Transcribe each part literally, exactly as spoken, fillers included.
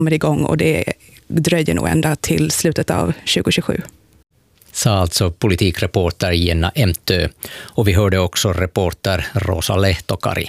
kommer igång och det dröjer nog ända till slutet av tjugohundratjugosju. Sa alltså politikreporter Jenna Emtö, och vi hörde också reporter Rosa Lehtokari.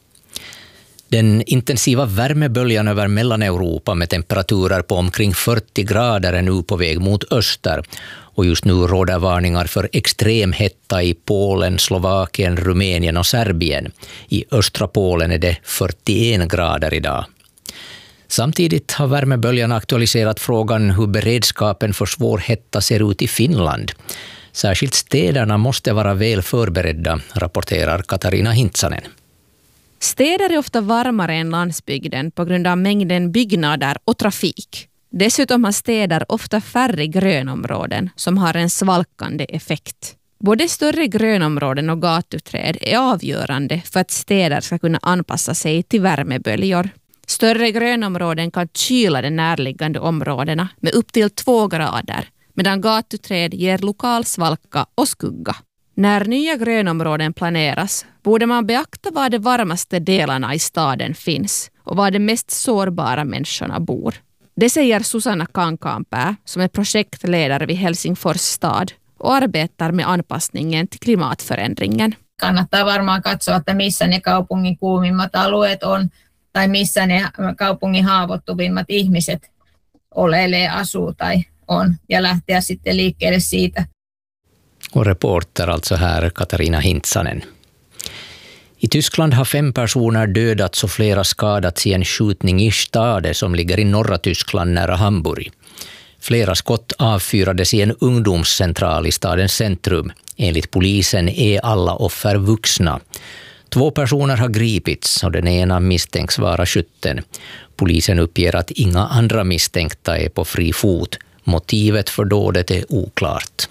Den intensiva värmeböljan över Mellaneuropa med temperaturer på omkring fyrtio grader är nu på väg mot öster, och just nu råder varningar för extrem hetta i Polen, Slovakien, Rumänien och Serbien. I östra Polen är det fyrtioen grader idag. Samtidigt har värmeböljan aktualiserat frågan hur beredskapen för svår hetta ser ut i Finland. Särskilt städerna måste vara väl förberedda, rapporterar Katarina Hintsanen. Städer är ofta varmare än landsbygden på grund av mängden byggnader och trafik. Dessutom har städer ofta färre grönområden som har en svalkande effekt. Både större grönområden och gatuträd är avgörande för att städer ska kunna anpassa sig till värmeböljor. Större grönområden kan kyla de närliggande områdena med upp till två grader, medan gatuträd ger lokal svalka och skugga. När nya grönområden planeras borde man beakta var de varmaste delarna i staden finns och var de mest sårbara människorna bor. Det säger Susanna Kankaanpää som är projektledare vid Helsingfors stad och arbetar med anpassningen till klimatförändringen. Kannattaa varmaan katsoa, että missä ne kaupungin kuumimmat alueet on tai missä ne kaupungin haavoittuvimmat ihmiset oleilee, asuu tai on, ja lähteä sitten liikkeelle siitä. Och reporter alltså här Katarina Hintsanen. I Tyskland har fem personer dödats och flera skadats i en skjutning i Stade som ligger i norra Tyskland nära Hamburg. Flera skott avfyrades i en ungdomscentral i stadens centrum. Enligt polisen är alla offer vuxna. Två personer har gripits och den ena misstänks vara skytten. Polisen uppger att inga andra misstänkta är på fri fot. Motivet för dådet är oklart.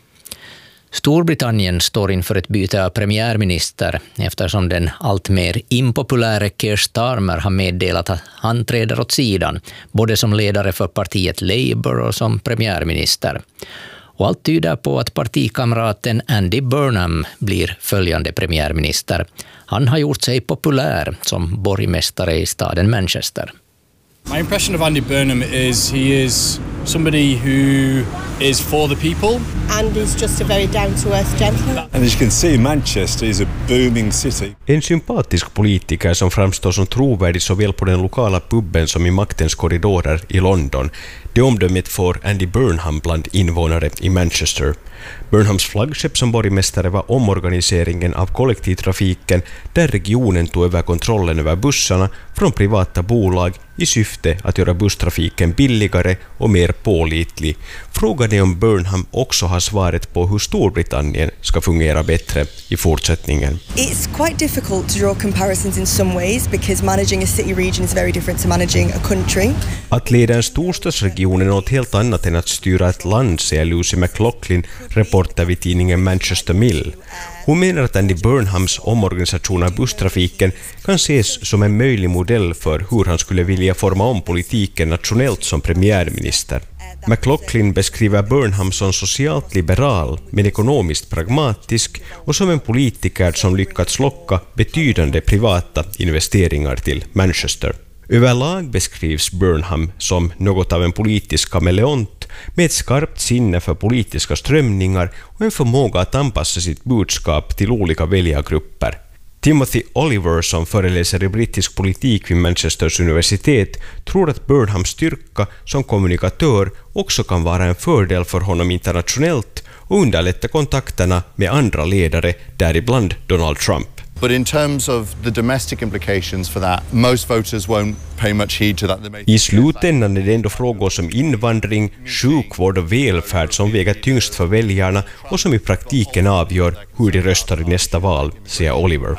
Storbritannien står inför ett byte av premiärminister eftersom den allt mer impopulära Keir Starmer har meddelat att han träder åt sidan, både som ledare för partiet Labour och som premiärminister. Och allt tyder på att partikamraten Andy Burnham blir följande premiärminister. Han har gjort sig populär som borgmästare i staden Manchester. My impression of Andy Burnham is he is somebody who is for the people. Andy's just a very down-to-earth gentleman. And as you can see, Manchester is a booming city. En sympatisk politiker som framstår som trovärdig såväl på den lokala pubben som i maktens korridorer i London. Det omdömet får Andy Burnham bland invånare i Manchester. Burnhams flaggskepp som borgmästare var omorganiseringen av kollektivtrafiken där regionen tog över kontrollen över bussarna från privata bolag i syfte att göra busstrafiken billigare och mer pålitlig. Frågan är om Burnham också har svaret på hur Storbritannien ska fungera bättre i fortsättningen. It's quite difficult to draw comparisons in some ways because managing a city region is very different to managing a country. Att leda en storstadsregion är något helt annat än att styra ett land, säger Lucy McLaughlin, reporter vid tidningen Manchester Mill. Hon menar att Andy Burnhams omorganisation av busstrafiken kan ses som en möjlig modell för hur han skulle vilja forma om politiken nationellt som premiärminister. McLaughlin beskriver Burnham som socialt liberal men ekonomiskt pragmatisk och som en politiker som lyckats locka betydande privata investeringar till Manchester. Överlag beskrivs Burnham som något av en politisk kameleont med ett skarpt sinne för politiska strömningar och en förmåga att anpassa sitt budskap till olika väljargrupper. Timothy Oliver, som föreläser i brittisk politik vid Manchesters universitet, tror att Burnhams styrka som kommunikatör också kan vara en fördel för honom internationellt och underlätta kontakterna med andra ledare, däribland Donald Trump. But in terms of the domestic implications for that, most voters won't pay much heed to that. I slutändan är det ändå frågor som invandring, sjukvård och välfärd som väger tyngst för väljarna och som i praktiken avgör hur de röstar i nästa val, säger Oliver.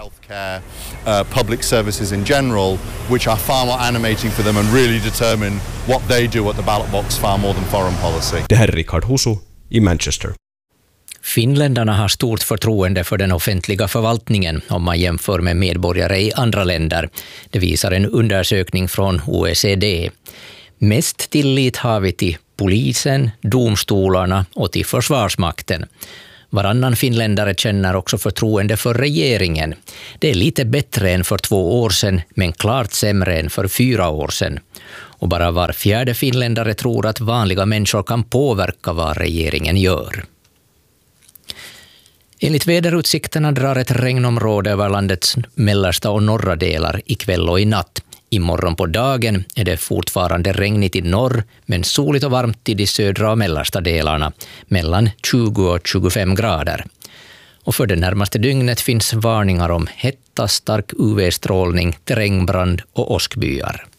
Uh, public services in general, which are far more animating for them and really determine what they do at the ballot box far more than foreign policy. Det här är Richard Husu i Manchester. Finländarna har stort förtroende för den offentliga förvaltningen om man jämför med medborgare i andra länder. Det visar en undersökning från O E C D. Mest tillit har vi till polisen, domstolarna och till försvarsmakten. Varannan finländare känner också förtroende för regeringen. Det är lite bättre än för två år sedan, men klart sämre än för fyra år sedan. Och bara var fjärde finländare tror att vanliga människor kan påverka vad regeringen gör. Enligt väderutsikterna drar ett regnområde över landets mellersta och norra delar ikväll och i natt. Imorgon på dagen är det fortfarande regnigt i norr, men soligt och varmt i de södra och mellersta delarna, mellan tjugo och tjugofem grader. Och för det närmaste dygnet finns varningar om hetta, stark U V-strålning, terrängbrand och åskbyar.